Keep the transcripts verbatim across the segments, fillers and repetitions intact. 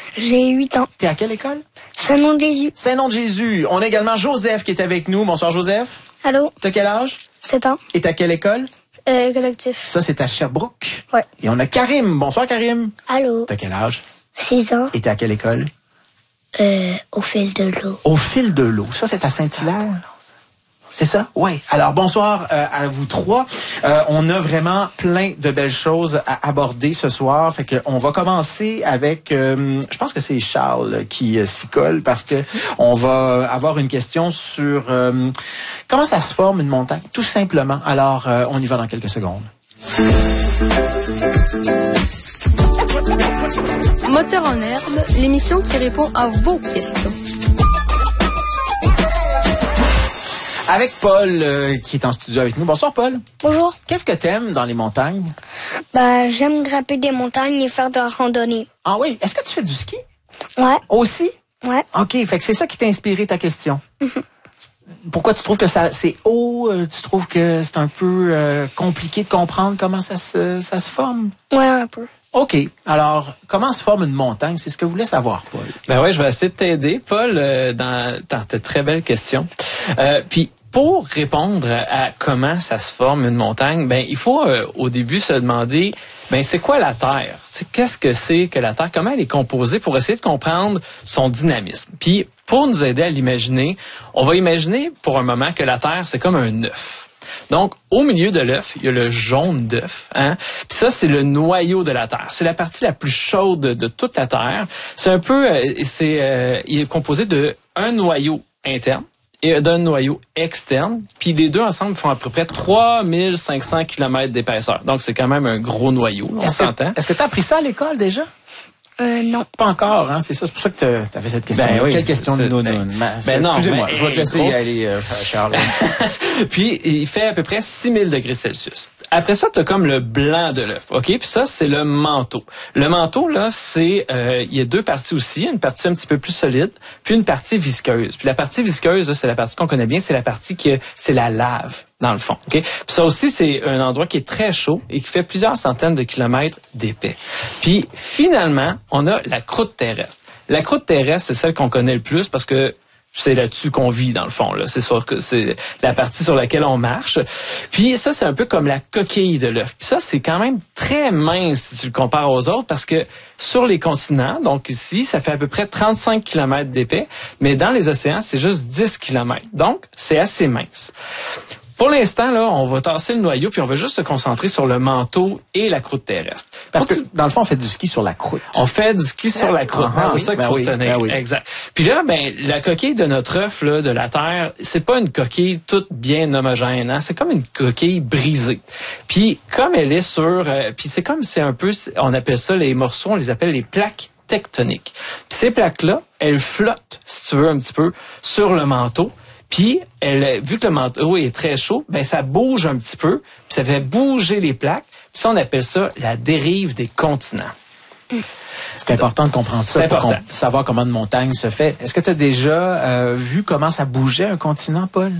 J'ai huit ans. T'es à quelle école? Saint-Nom-de-Jésus. Saint-Nom-de-Jésus. On a également Joseph qui est avec nous. Bonsoir, Joseph. Allô? T'as quel âge? sept ans. Et t'es à quelle école? Euh, collectif. Ça, c'est à Sherbrooke. Ouais. Et on a Karim. Bonsoir, Karim. Allô? T'as quel âge? six ans. Et t'es à quelle école? Euh, au fil de l'eau. Au fil de l'eau. Ça, c'est à Saint-Hilaire? C'est ça? Oui. Alors, bonsoir euh, à vous trois. Euh, on a vraiment plein de belles choses à aborder ce soir. Fait que on va commencer avec, euh, je pense que c'est Charles qui euh, s'y colle parce que on va avoir une question sur euh, comment ça se forme une montagne, tout simplement. Alors, euh, on y va dans quelques secondes. Moteur en herbe, l'émission qui répond à vos questions. Avec Paul euh, qui est en studio avec nous. Bonsoir Paul. Bonjour. Qu'est-ce que t'aimes dans les montagnes? Bah, j'aime grimper des montagnes et faire de la randonnée. Ah oui, est-ce que tu fais du ski? Ouais. Aussi? Ouais. OK, fait que c'est ça qui t'a inspiré ta question. Mm-hmm. Pourquoi tu trouves que ça c'est haut? Euh, tu trouves que c'est un peu euh, compliqué de comprendre comment ça se, ça se forme? Ouais, un peu. OK. Alors, comment se forme une montagne? C'est ce que vous voulez savoir, Paul. Ben oui, je vais essayer de t'aider, Paul, euh, dans, dans ta très belle question. Euh, puis, pour répondre à comment ça se forme une montagne, ben il faut euh, au début se demander, ben c'est quoi la Terre? T'sais, qu'est-ce que c'est que la Terre? Comment elle est composée pour essayer de comprendre son dynamisme? Puis, pour nous aider à l'imaginer, on va imaginer pour un moment que la Terre, c'est comme un œuf. Donc, au milieu de l'œuf, il y a le jaune d'œuf. Hein? Puis ça, c'est le noyau de la Terre. C'est la partie la plus chaude de, de toute la Terre. C'est un peu, euh, c'est, euh, il est composé de un noyau interne et d'un noyau externe. Puis les deux ensemble font à peu près trois mille cinq cents kilomètres d'épaisseur. Donc, c'est quand même un gros noyau, on est-ce s'entend. Que, est-ce que tu as appris ça à l'école déjà? Euh, non. Pas encore, hein? C'est ça, c'est pour ça que tu avais cette question. Ben oui, quelle question de nous? Ben, ben non, excusez-moi, ben, je vais te laisser grosse... y aller, euh, Charles. Puis, il fait à peu près six mille degrés Celsius. Après ça, tu as comme le blanc de l'œuf, OK? Puis ça, c'est le manteau. Le manteau, là, c'est... Euh, il y a deux parties aussi. Une partie un petit peu plus solide, puis une partie visqueuse. Puis la partie visqueuse, là, c'est la partie qu'on connaît bien, c'est la partie que c'est la lave, dans le fond, OK? Puis ça aussi, c'est un endroit qui est très chaud et qui fait plusieurs centaines de kilomètres d'épais. Puis, finalement, on a la croûte terrestre. La croûte terrestre, c'est celle qu'on connaît le plus parce que c'est là-dessus qu'on vit, dans le fond. Là. C'est sûr que c'est la partie sur laquelle on marche. Puis ça, c'est un peu comme la coquille de l'œuf. Puis ça, c'est quand même très mince si tu le compares aux autres parce que sur les continents, donc ici, ça fait à peu près trente-cinq kilomètres d'épais, mais dans les océans, c'est juste dix kilomètres. Donc, c'est assez mince. Pour l'instant, là, on va tasser le noyau puis on va juste se concentrer sur le manteau et la croûte terrestre. Parce que, dans le fond, on fait du ski sur la croûte. On fait du ski sur la croûte. Ah, c'est oui, ça qu'il ben faut oui, tenir. Ben oui. Exact. Puis là, ben, la coquille de notre œuf, là, de la Terre, c'est pas une coquille toute bien homogène, hein? C'est comme une coquille brisée. Puis, comme elle est sur, euh, puis c'est comme, c'est un peu, on appelle ça les morceaux, on les appelle les plaques tectoniques. Puis ces plaques-là, elles flottent, si tu veux, un petit peu, sur le manteau. Puis, elle, vu que le manteau est très chaud, ben ça bouge un petit peu, puis ça fait bouger les plaques. Puis ça, on appelle ça la dérive des continents. C'est important de comprendre ça pour important. savoir comment une montagne se fait. Est-ce que tu as déjà euh, vu comment ça bougeait un continent, Paul?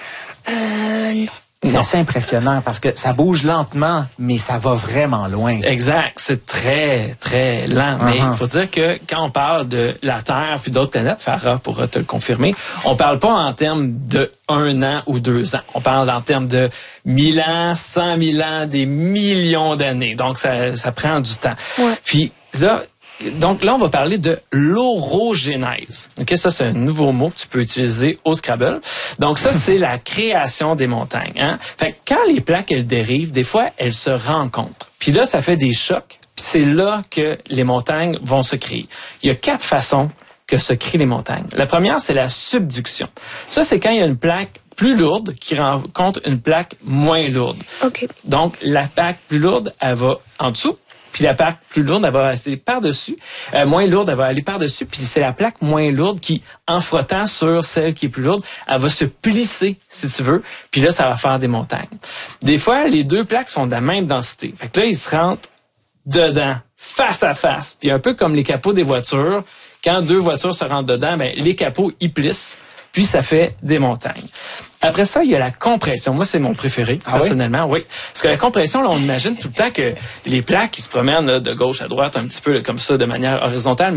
Euh, non. C'est assez impressionnant parce que ça bouge lentement, mais ça va vraiment loin. Exact. C'est très, très lent. Uh-huh. Mais il faut dire que quand on parle de la Terre puis d'autres planètes, Farah pourra te le confirmer, on parle pas en termes de un an ou deux ans. On parle en termes de mille ans, cent mille ans, des millions d'années. Donc, ça, ça prend du temps. Ouais. Puis là, donc là, on va parler de l'orogénèse. OK, ça, c'est un nouveau mot que tu peux utiliser au Scrabble. Donc ça, c'est la création des montagnes. Hein? Fait que quand les plaques, elles dérivent, des fois, elles se rencontrent. Puis là, ça fait des chocs. Puis c'est là que les montagnes vont se créer. Il y a quatre façons que se créent les montagnes. La première, c'est la subduction. Ça, c'est quand il y a une plaque plus lourde qui rencontre une plaque moins lourde. OK. Donc, la plaque plus lourde, elle va en dessous. Puis la plaque plus lourde, elle va aller par-dessus. Euh, moins lourde, elle va aller par-dessus. Puis c'est la plaque moins lourde qui, en frottant sur celle qui est plus lourde, elle va se plisser, si tu veux. Puis là, ça va faire des montagnes. Des fois, les deux plaques sont de la même densité. Fait que là, ils se rentrent dedans, face à face. Puis un peu comme les capots des voitures, quand deux voitures se rentrent dedans, ben les capots, ils plissent. Puis ça fait des montagnes. Après ça, il y a la compression. Moi, c'est mon préféré, ah personnellement, oui? oui. Parce que la compression, là, on imagine tout le temps que les plaques qui se promènent là, de gauche à droite, un petit peu là, comme ça, de manière horizontale.